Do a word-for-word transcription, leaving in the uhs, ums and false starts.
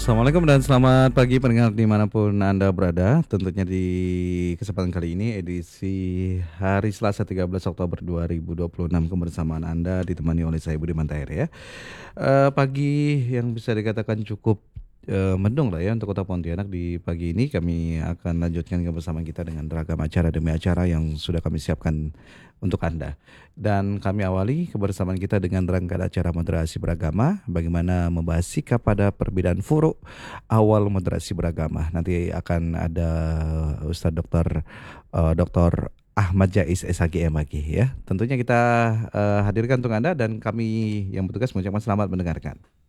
Assalamualaikum dan selamat pagi pendengar dimanapun Anda berada. Tentunya di kesempatan kali ini edisi hari Selasa tiga belas Oktober dua ribu dua puluh enam kebersamaan Anda ditemani oleh saya Budiman Tahir ya. Eee, pagi yang bisa dikatakan cukup, eee, mendung lah ya untuk Kota Pontianak di pagi ini. Kami akan lanjutkan kebersamaan kita dengan ragam acara demi acara yang sudah kami siapkan untuk Anda. Dan kami awali kebersamaan kita dengan rangkaian acara moderasi beragama, bagaimana membahas sikap pada perbedaan furu awal moderasi beragama. Nanti akan ada Ustadz Doktor eee, Doktor Ahmad Jais S H G M lagi ya. Tentunya kita, eee, hadirkan untuk Anda dan kami yang bertugas mengucapkan selamat mendengarkan.